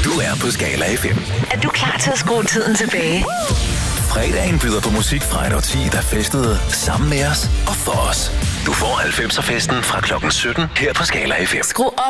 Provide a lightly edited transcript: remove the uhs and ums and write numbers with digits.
Du er på Skala FM. Er du klar til at skrue tiden tilbage? Fredagen byder på musik fra et årti, der festede sammen med os og for os. Du får 90'er-festen fra klokken 17 her på Skala FM. Skru op